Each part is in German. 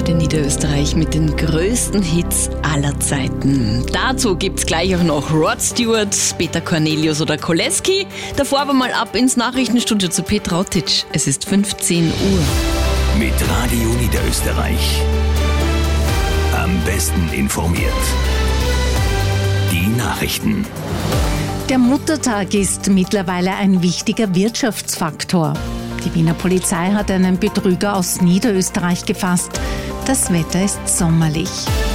Radio Niederösterreich mit den größten Hits aller Zeiten. Dazu gibt's gleich auch noch Rod Stewart, Peter Cornelius oder Koleski. Davor aber mal ab ins Nachrichtenstudio zu Petra Ottitsch. Es ist 15 Uhr. Mit Radio Niederösterreich. Am besten informiert. Die Nachrichten. Der Muttertag ist mittlerweile ein wichtiger Wirtschaftsfaktor. Die Wiener Polizei hat einen Betrüger aus Niederösterreich gefasst. Das Wetter ist sommerlich.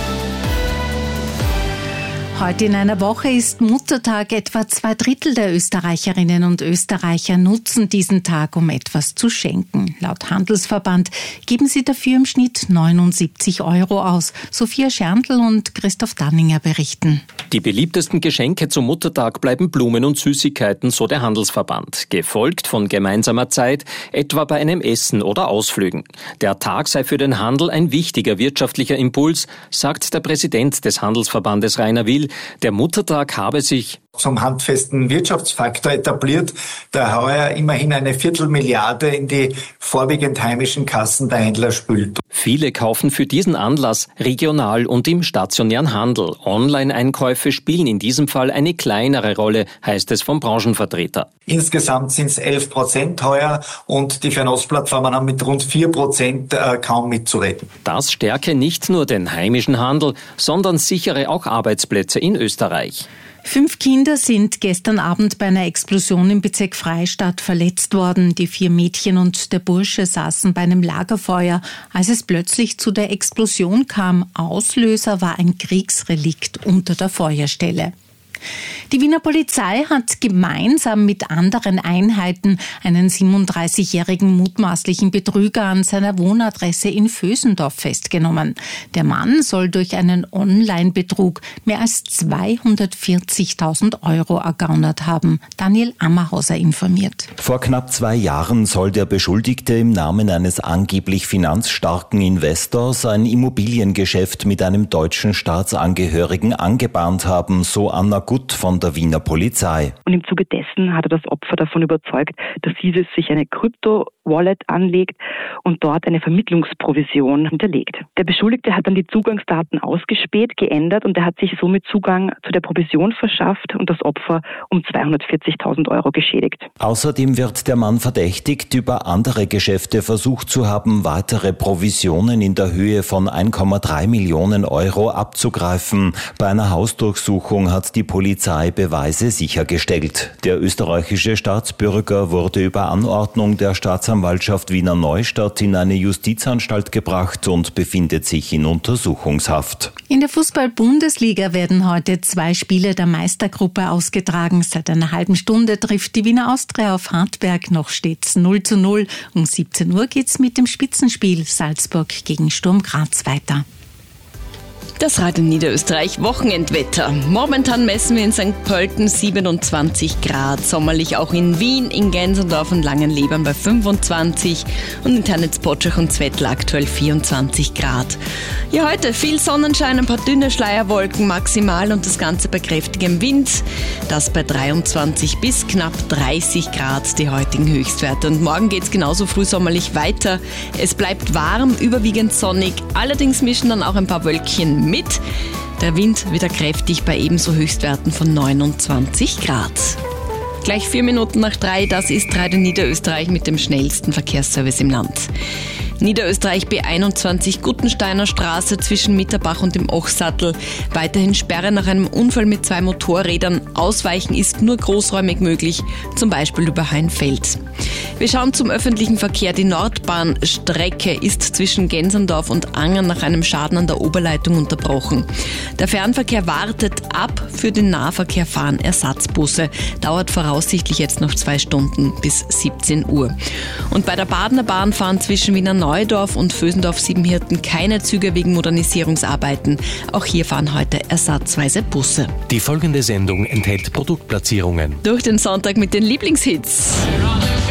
Heute in einer Woche ist Muttertag. Etwa 2/3 der Österreicherinnen und Österreicher nutzen diesen Tag, um etwas zu schenken. Laut Handelsverband geben sie dafür im Schnitt 79 € aus. Sophia Scherndl und Christoph Danninger berichten. Die beliebtesten Geschenke zum Muttertag bleiben Blumen und Süßigkeiten, so der Handelsverband. Gefolgt von gemeinsamer Zeit, etwa bei einem Essen oder Ausflügen. Der Tag sei für den Handel ein wichtiger wirtschaftlicher Impuls, sagt der Präsident des Handelsverbandes Rainer Will. Der Muttertag habe sich zum handfesten Wirtschaftsfaktor etabliert, der heuer immerhin eine Viertelmilliarde in die vorwiegend heimischen Kassen der Händler spült. Viele kaufen für diesen Anlass regional und im stationären Handel. Online-Einkäufe spielen in diesem Fall eine kleinere Rolle, heißt es vom Branchenvertreter. Insgesamt sind es 11% heuer und die Fernostplattformen haben mit rund 4% kaum mitzureden. Das stärke nicht nur den heimischen Handel, sondern sichere auch Arbeitsplätze in Österreich. 5 Kinder sind gestern Abend bei einer Explosion im Bezirk Freistadt verletzt worden. Die 4 Mädchen und der Bursche saßen bei einem Lagerfeuer, als es plötzlich zu der Explosion kam. Auslöser war ein Kriegsrelikt unter der Feuerstelle. Die Wiener Polizei hat gemeinsam mit anderen Einheiten einen 37-jährigen mutmaßlichen Betrüger an seiner Wohnadresse in Vösendorf festgenommen. Der Mann soll durch einen Online-Betrug mehr als 240.000 € ergaunert haben. Daniel Ammerhauser informiert. Vor knapp 2 Jahren soll der Beschuldigte im Namen eines angeblich finanzstarken Investors ein Immobiliengeschäft mit einem deutschen Staatsangehörigen angebahnt haben, so Anna Gut von der Wiener Polizei. Und im Zuge dessen hat er das Opfer davon überzeugt, dass dieses sich eine Krypto-Wallet anlegt und dort eine Vermittlungsprovision hinterlegt. Der Beschuldigte hat dann die Zugangsdaten ausgespäht, geändert und er hat sich somit Zugang zu der Provision verschafft und das Opfer um 240.000 € geschädigt. Außerdem wird der Mann verdächtigt, über andere Geschäfte versucht zu haben, weitere Provisionen in der Höhe von 1,3 Millionen € abzugreifen. Bei einer Hausdurchsuchung hat die Polizei Beweise sichergestellt. Der österreichische Staatsbürger wurde über Anordnung der Staatsanwaltschaft Wiener Neustadt in eine Justizanstalt gebracht und befindet sich in Untersuchungshaft. In der Fußball-Bundesliga werden heute 2 Spiele der Meistergruppe ausgetragen. Seit einer halben Stunde trifft die Wiener Austria auf Hartberg. Noch steht's 0:0. Um 17 Uhr geht's mit dem Spitzenspiel Salzburg gegen Sturm Graz weiter. Das Radio Niederösterreich Wochenendwetter. Momentan messen wir in St. Pölten 27 Grad. Sommerlich auch in Wien, in Gensendorf und Langenlebern bei 25 und in Ternitz-Potschach und Zwettl aktuell 24 Grad. Ja, heute viel Sonnenschein, ein paar dünne Schleierwolken maximal und das Ganze bei kräftigem Wind. Das bei 23 bis knapp 30 Grad die heutigen Höchstwerte. Und morgen geht's genauso frühsommerlich weiter. Es bleibt warm, überwiegend sonnig. Allerdings mischen dann auch ein paar Wölkchen mit. Der Wind wieder kräftig bei ebenso Höchstwerten von 29 Grad. Gleich 4 Minuten nach 3, das ist Radio Niederösterreich mit dem schnellsten Verkehrsservice im Land. Niederösterreich B21 Guttensteiner Straße zwischen Mitterbach und dem Ochsattel. Weiterhin Sperre nach einem Unfall mit 2 Motorrädern. Ausweichen ist nur großräumig möglich, zum Beispiel über Heinfeld. Wir schauen zum öffentlichen Verkehr. Die Nordbahnstrecke ist zwischen Gensendorf und Angern nach einem Schaden an der Oberleitung unterbrochen. Der Fernverkehr wartet ab. Für den Nahverkehr fahren Ersatzbusse. Dauert voraussichtlich jetzt noch 2 Stunden bis 17 Uhr. Und bei der Badener Bahn fahren zwischen Wiener Neudorf und Vösendorf-Siebenhirten keine Züge wegen Modernisierungsarbeiten. Auch hier fahren heute ersatzweise Busse. Die folgende Sendung enthält Produktplatzierungen. Durch den Sonntag mit den Lieblingshits.